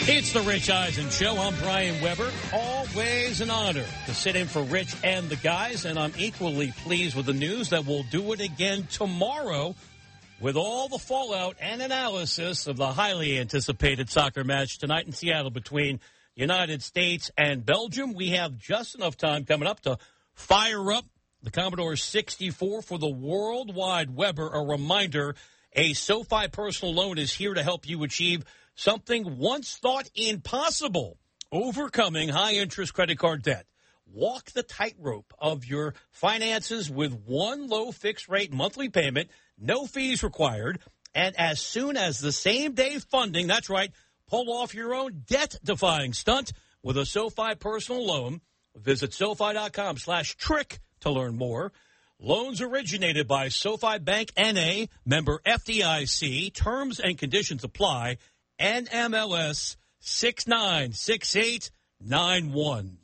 It's the Rich Eisen Show. I'm Brian Weber. Always an honor to sit in for Rich and the guys, and I'm equally pleased with the news that we'll do it again tomorrow with all the fallout and analysis of the highly anticipated soccer match tonight in Seattle between the United States and Belgium. We have just enough time coming up to fire up the Commodore 64 for the Worldwide Weber. A reminder, a SoFi personal loan is here to help you achieve something once thought impossible: overcoming high-interest credit card debt. Walk the tightrope of your finances with one low fixed-rate monthly payment, no fees required, and as soon as the same-day funding, that's right, pull off your own debt-defying stunt with a SoFi personal loan. Visit SoFi.com/trick to learn more. Loans originated by SoFi Bank N.A., member FDIC. Terms and conditions apply. NMLS 696891.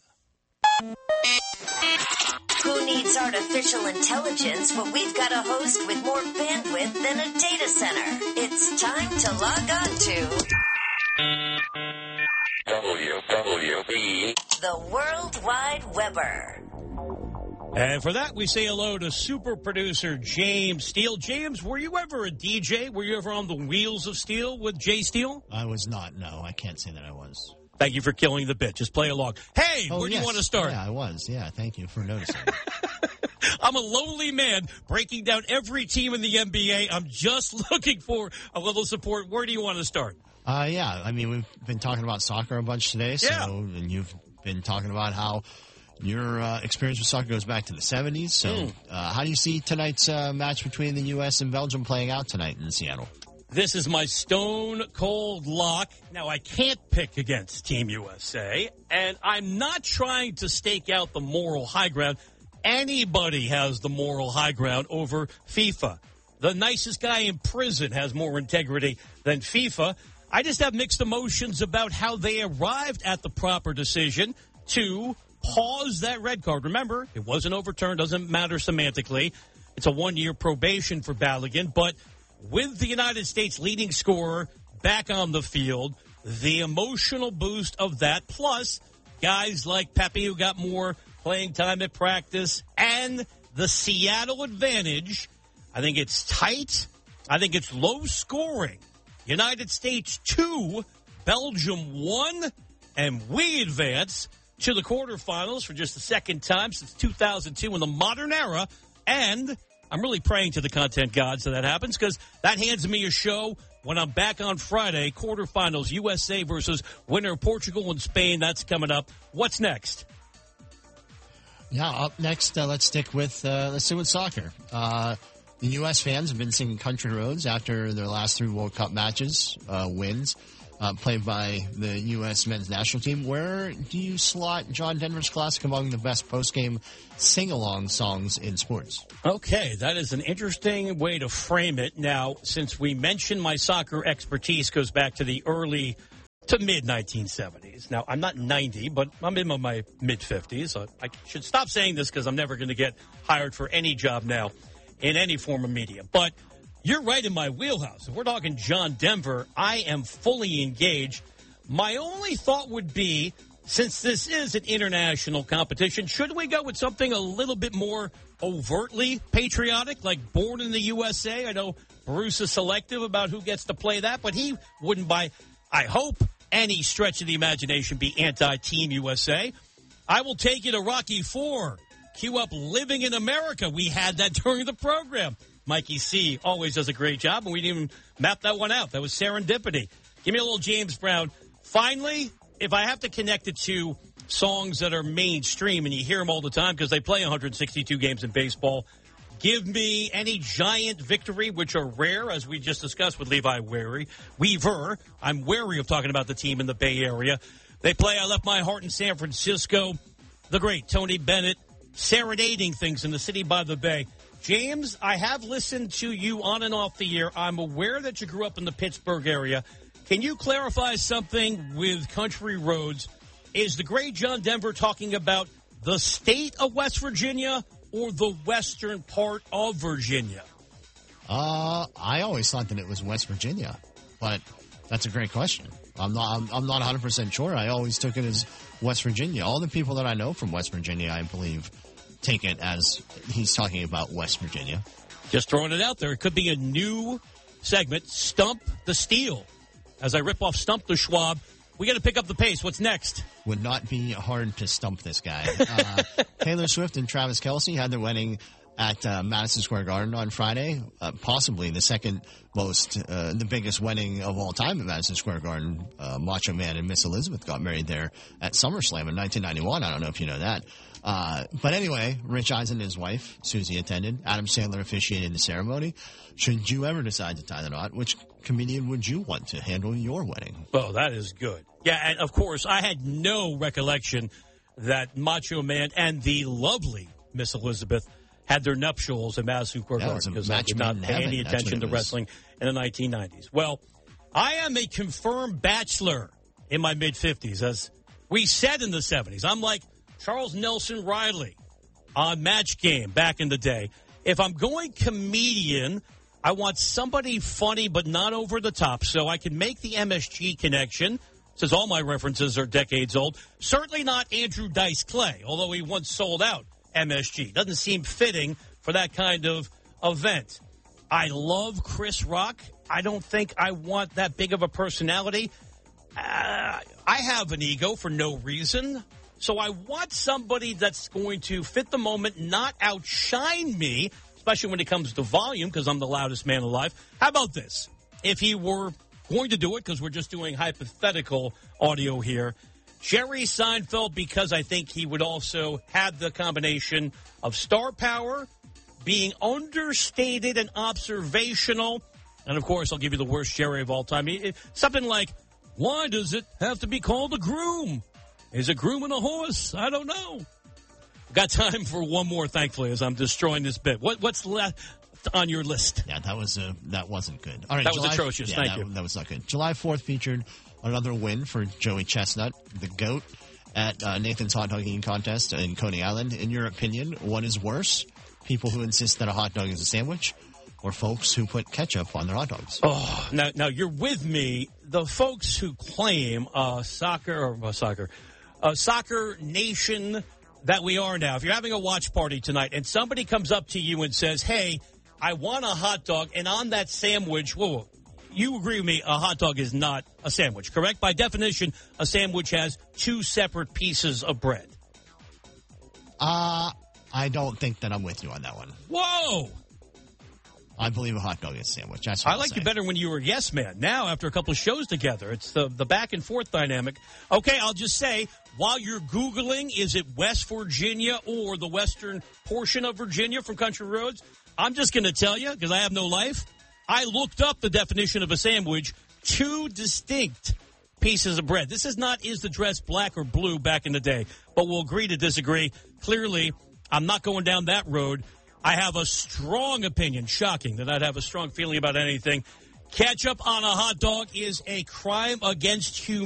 Who needs artificial intelligence when we've got a host with more bandwidth than a data center? It's time to log on to WWE, the Worldwide Weber. And for that, we say hello to super producer James Steele. James, were you ever a DJ? Were you ever on the Wheels of Steel with Jay Steele? I was not, no. I can't say that I was. Thank you for killing the bit. Just play along. Hey, where do you want to start? Yeah, I was. Yeah, thank you for noticing. I'm a lonely man breaking down every team in the NBA. I'm just looking for a little support. Where do you want to start? Yeah, I mean, we've been talking about soccer a bunch today. Yeah. And you've been talking about how your experience with soccer goes back to the 70s. So how do you see tonight's match between the U.S. and Belgium playing out tonight in Seattle? This is my stone-cold lock. Now, I can't pick against Team USA, and I'm not trying to stake out the moral high ground. Anybody has the moral high ground over FIFA. The nicest guy in prison has more integrity than FIFA. I just have mixed emotions about how they arrived at the proper decision to pause that red card. Remember, it wasn't overturned, doesn't matter semantically. It's a one-year probation for Balogun, but with the United States leading scorer back on the field, the emotional boost of that, plus guys like Pepe who got more playing time at practice, and the Seattle advantage, I think it's tight. I think it's low scoring. United States 2, Belgium 1, and we advance to the quarterfinals for just the second time since 2002 in the modern era. And I'm really praying to the content gods that happens, because that hands me a show when I'm back on Friday. Quarterfinals, USA versus winner Portugal and Spain. That's coming up. What's next? Yeah, up next, let's stick with soccer. The U.S. fans have been singing Country Roads after their last 3 World Cup matches, wins. Played by the U.S. men's national team. Where do you slot John Denver's Classic among the best post-game sing-along songs in sports? Okay, that is an interesting way to frame it. Now, since we mentioned my soccer expertise goes back to the early to mid-1970s. Now, I'm not 90, but I'm in my mid-50s. I should stop saying this because I'm never going to get hired for any job now in any form of media. But you're right in my wheelhouse. If we're talking John Denver, I am fully engaged. My only thought would be, since this is an international competition, should we go with something a little bit more overtly patriotic, like Born in the USA? I know Bruce is selective about who gets to play that, but he wouldn't, by, I hope, any stretch of the imagination, be anti-Team USA. I will take you to Rocky IV. Cue up Living in America. We had that during the program. Mikey C. always does a great job, and we didn't even map that one out. That was serendipity. Give me a little James Brown. Finally, if I have to connect it to songs that are mainstream, and you hear them all the time because they play 162 games in baseball, give me any Giant victory, which are rare, as we just discussed with Levi Weaver. I'm wary of talking about the team in the Bay Area. They play I Left My Heart in San Francisco. The great Tony Bennett serenading things in the city by the bay. James, I have listened to you on and off the air. I'm aware that you grew up in the Pittsburgh area. Can you clarify something with Country Roads? Is the great John Denver talking about the state of West Virginia or the western part of Virginia? I always thought that it was West Virginia, but that's a great question. I'm not 100% sure. I always took it as West Virginia. All the people that I know from West Virginia, I believe, take it as he's talking about West Virginia. Just throwing it out there. It could be a new segment, Stump the Steele. As I rip off Stump the Schwab, we got to pick up the pace. What's next? Would not be hard to stump this guy. Taylor Swift and Travis Kelce had their wedding at Madison Square Garden on Friday. Possibly the second most, the biggest wedding of all time at Madison Square Garden. Macho Man and Miss Elizabeth got married there at SummerSlam in 1991. I don't know if you know that. But anyway, Rich Eisen and his wife, Susie, attended. Adam Sandler officiated the ceremony. Should you ever decide to tie the knot, which comedian would you want to handle your wedding? Oh, that is good. Yeah, and of course, I had no recollection that Macho Man and the lovely Miss Elizabeth had their nuptials at Madison Square Garden because I did not pay any attention to wrestling in the 1990s. Well, I am a confirmed bachelor in my mid-50s, as we said in the 70s. I'm like Charles Nelson Riley on Match Game back in the day. If I'm going comedian, I want somebody funny but not over the top so I can make the MSG connection, since all my references are decades old. Certainly not Andrew Dice Clay, although he once sold out MSG. Doesn't seem fitting for that kind of event. I love Chris Rock. I don't think I want that big of a personality. I have an ego for no reason. So I want somebody that's going to fit the moment, not outshine me, especially when it comes to volume, because I'm the loudest man alive. How about this? If he were going to do it, because we're just doing hypothetical audio here, Jerry Seinfeld, because I think he would also have the combination of star power, being understated and observational, and of course, I'll give you the worst Jerry of all time. Something like, why does it have to be called a groom? Is a groom and a horse? I don't know. Got time for one more, thankfully, as I'm destroying this bit. What's left on your list? Yeah, that wasn't good. All right, that was atrocious. Yeah, Thank you. That was not good. July 4th featured another win for Joey Chestnut, the GOAT, at Nathan's Hot Dog Eating Contest in Coney Island. In your opinion, what is worse? People who insist that a hot dog is a sandwich, or folks who put ketchup on their hot dogs? Oh, now you're with me. The folks who claim soccer nation that we are now. If you're having a watch party tonight and somebody comes up to you and says, hey, I want a hot dog, and on that sandwich, whoa, you agree with me, a hot dog is not a sandwich, correct? By definition, a sandwich has two separate pieces of bread. I don't think that I'm with you on that one. Whoa! I believe a hot dog is a sandwich. That's what I like you better when you were a yes man. Now, after a couple of shows together, it's the back and forth dynamic. Okay, I'll just say, while you're Googling, is it West Virginia or the western portion of Virginia from Country Roads? I'm just going to tell you, because I have no life, I looked up the definition of a sandwich, two distinct pieces of bread. This is not, is the dress black or blue back in the day, but we'll agree to disagree. Clearly, I'm not going down that road. I have a strong opinion, shocking that I'd have a strong feeling about anything. Ketchup on a hot dog is a crime against humanity.